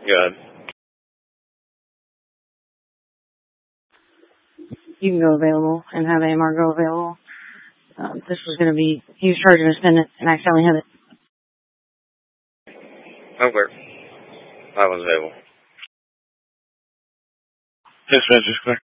Good. You can go available and have AMR go available. This was going to be, he was charging us and accidentally hit it. Okay. I was able. Dispatch is clear.